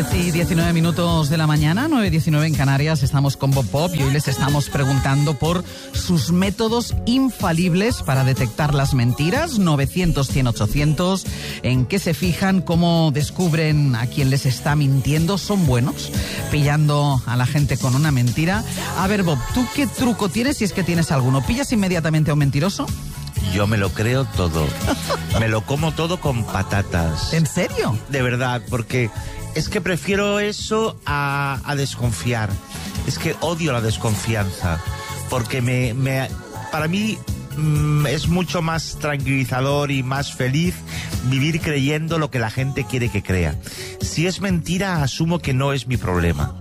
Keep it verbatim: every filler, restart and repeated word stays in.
y diecinueve minutos de la mañana, nueve y diecinueve en Canarias, estamos con Bob Pop y hoy les estamos preguntando por sus métodos infalibles para detectar las mentiras. Novecientos, cien, ochocientos. ¿En qué se fijan? ¿Cómo descubren a quién les está mintiendo? ¿Son buenos pillando a la gente con una mentira? A ver, Bob, ¿tú qué truco tienes, si es que tienes alguno? ¿Pillas inmediatamente a un mentiroso? Yo me lo creo todo. Me lo como todo con patatas. ¿En serio? De verdad, porque es que prefiero eso a, a desconfiar. Es que odio la desconfianza. Porque me, me para mí mmm, es mucho más tranquilizador y más feliz vivir creyendo lo que la gente quiere que crea. Si es mentira, asumo que no es mi problema.